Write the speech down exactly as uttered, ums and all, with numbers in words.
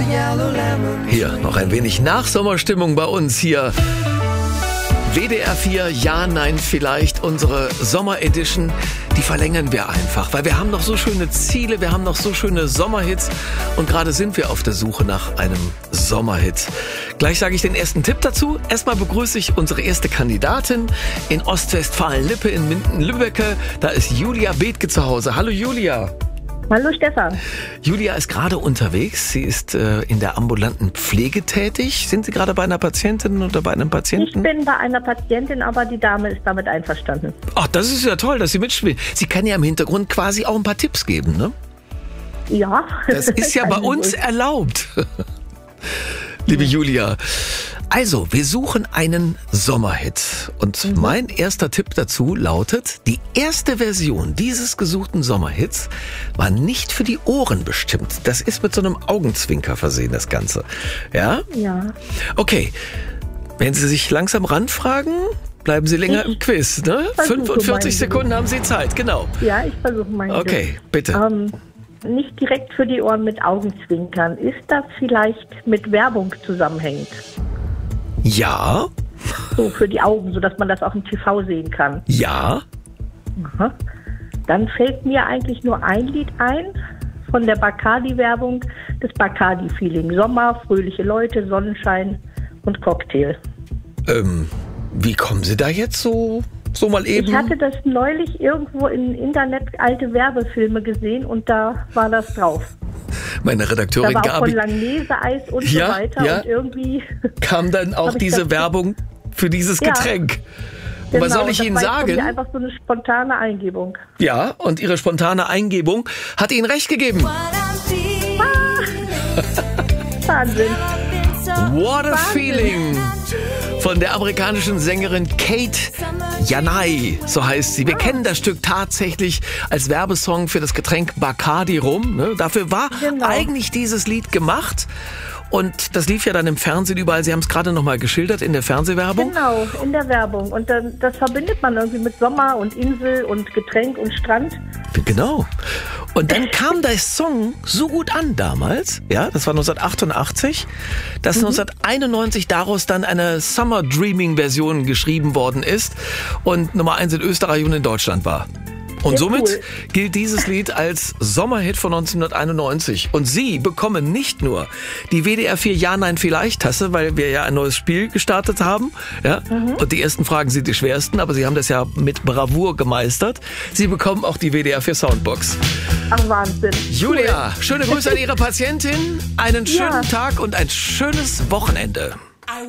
Hier noch ein wenig Nachsommerstimmung bei uns hier. W D R vier, ja, nein, vielleicht, unsere Sommer-Edition, die verlängern wir einfach, weil wir haben noch so schöne Ziele, wir haben noch so schöne Sommerhits und gerade sind wir auf der Suche nach einem Sommerhit. Gleich sage ich den ersten Tipp dazu. Erstmal begrüße ich unsere erste Kandidatin in Ostwestfalen-Lippe in Minden-Lübbecke. Da ist Julia Bethke zu Hause. Hallo Julia. Hallo Stefan. Julia ist gerade unterwegs. Sie ist äh, in der ambulanten Pflege tätig. Sind Sie gerade bei einer Patientin oder bei einem Patienten? Ich bin bei einer Patientin, aber die Dame ist damit einverstanden. Ach, das ist ja toll, dass Sie mitspielen. Sie kann ja im Hintergrund quasi auch ein paar Tipps geben, ne? Ja. Das ist ja bei uns erlaubt. Liebe Julia, also, wir suchen einen Sommerhit. Und mhm. mein erster Tipp dazu lautet, die erste Version dieses gesuchten Sommerhits war nicht für die Ohren bestimmt. Das ist mit so einem Augenzwinker versehen, das Ganze. Ja? Ja. Okay. Wenn Sie sich langsam ranfragen, bleiben Sie länger ich im Quiz, ne? fünfundvierzig Sekunden haben Sie Zeit, genau. Ja, ich versuche mal. Okay, bitte. Ähm, nicht direkt für die Ohren mit Augenzwinkern. Ist das vielleicht mit Werbung zusammenhängend? Ja. So für die Augen, sodass man das auch im T V sehen kann. Ja. Aha. Dann fällt mir eigentlich nur ein Lied ein von der Bacardi-Werbung, das Bacardi-Feeling. Sommer, fröhliche Leute, Sonnenschein und Cocktail. Ähm, wie kommen Sie da jetzt so, so mal eben? Ich hatte das neulich irgendwo im Internet alte Werbefilme gesehen und da war das drauf. Meine Redakteurin da war auch Gabi. Von Langnese-Eis und ja, so weiter. Ja. Und irgendwie kam dann auch diese das Werbung für dieses ja. Getränk. Und genau, was soll ich das Ihnen war sagen? Einfach so eine spontane Eingebung. Ja, und Ihre spontane Eingebung hat Ihnen recht gegeben. Ah. Wahnsinn. What a Feeling von der amerikanischen Sängerin Kate Janai, so heißt sie. Wir ah. kennen das Stück tatsächlich als Werbesong für das Getränk Bacardi rum. Ne? Dafür war genau. eigentlich dieses Lied gemacht. Und das lief ja dann im Fernsehen überall. Sie haben es gerade noch mal geschildert in der Fernsehwerbung. Genau, in der Werbung. Und dann, das verbindet man irgendwie mit Sommer und Insel und Getränk und Strand. Genau. Und dann kam der Song so gut an damals, ja, das war neunzehnhundertachtundachtzig, dass mhm. neunzehnhunderteinundneunzig daraus dann eine Summer Dreaming Version geschrieben worden ist und Nummer eins in Österreich und in Deutschland war. Und somit cool. gilt dieses Lied als Sommerhit von neunzehnhunderteinundneunzig. Und Sie bekommen nicht nur die W D R vier Ja, Nein, Vielleicht Tasse, weil wir ja ein neues Spiel gestartet haben. Ja? Mhm. Und die ersten Fragen sind die schwersten, aber Sie haben das ja mit Bravour gemeistert. Sie bekommen auch die W D R vier Soundbox. Ach, Wahnsinn. Julia, cool. schöne Grüße an Ihre Patientin. Einen schönen ja. Tag und ein schönes Wochenende.